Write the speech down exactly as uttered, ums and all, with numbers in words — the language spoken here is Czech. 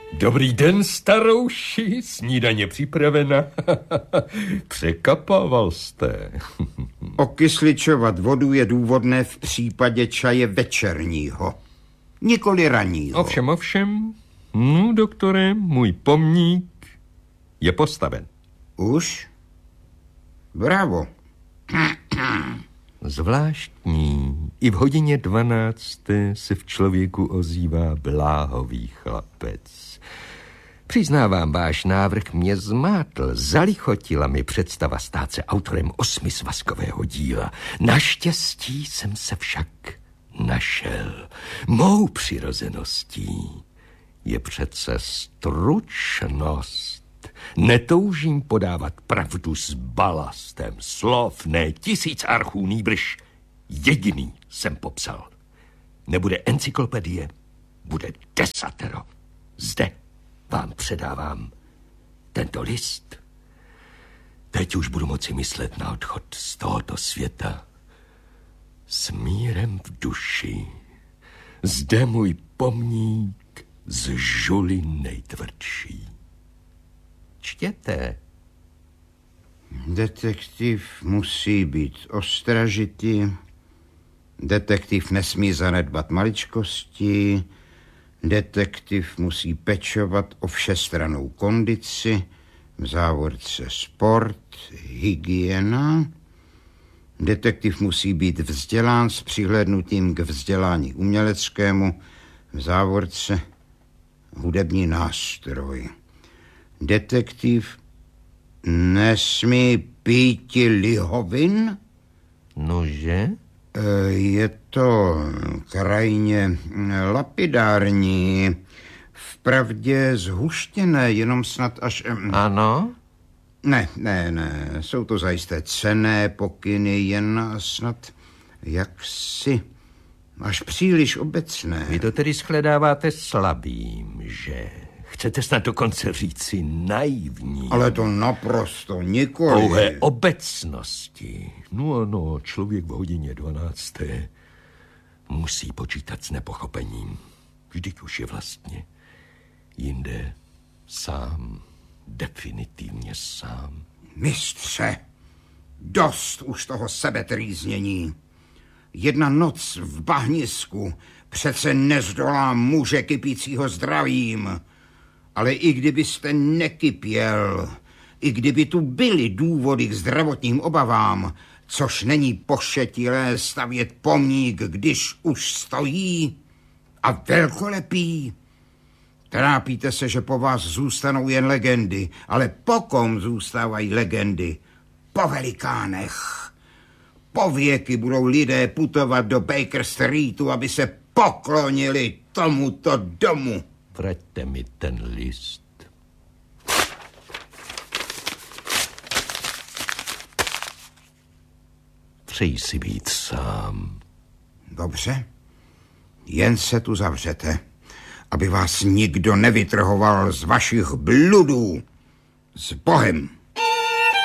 Dobrý den, starouši, snídaně připravena. Překapával jste. Okysličovat vodu je důvodné v případě čaje večerního, nikoli ranního. Ovšem, ovšem. No, doktore, můj pomník je postaven. Už? Bravo. Zvláštní. I v hodině dvanácté se v člověku ozývá bláhový chlapec. Přiznávám, váš návrh mě zmátl. Zalichotila mi představa stát se autorem osmisvazkového díla. Naštěstí jsem se však našel. Mou přirozeností je přece stručnost. Netoužím podávat pravdu s balastem slov, ne tisíc archů, nýbrž jediný jsem popsal. Nebude encyklopedie, bude desatero. Zde vám předávám tento list. Teď už budu moci myslet na odchod z tohoto světa s mírem v duši. Zde můj pomník z žuly nejtvrdší. Čtěte. Detektiv musí být ostražitý, detektiv nesmí zanedbat maličkosti, detektiv musí pečovat o všestrannou kondici, v závorce sport, hygiena. Detektiv musí být vzdělán s přihlédnutím k vzdělání uměleckému, v závorce hudební nástroj. Detektiv nesmí píti lihovin? Nože? Je to krajně lapidární, vpravdě zhuštěné, jenom snad až... Ano? Ne, ne, ne, jsou to zajisté cenné pokyny, jen snad jaksi až příliš obecné. Vy to tedy shledáváte slabým, že? Chcete snad dokonce říci naivní. Ale to naprosto nikoli. Pouhé obecnosti. No ano, člověk v hodině dvanácté musí počítat s nepochopením. Vždyť už je vlastně jinde sám, definitivně sám. Mistře, dost už toho sebetrýznění. Jedna noc v bahnisku přece nezdolá muže kypícího zdravím. Ale i kdybyste nekypěl, i kdyby tu byly důvody k zdravotním obavám, což není pošetilé stavět pomník, když už stojí, a velkolepý. Trápíte se, že po vás zůstanou jen legendy, ale po kom zůstávají legendy? Po velikánech. Po věky budou lidé putovat do Baker Streetu, aby se poklonili tomuto domu. Vraťte mi ten list. Přeji si být sám. Dobře, jen se tu zavřete, aby vás nikdo nevytrhoval z vašich bludů. S Bohem.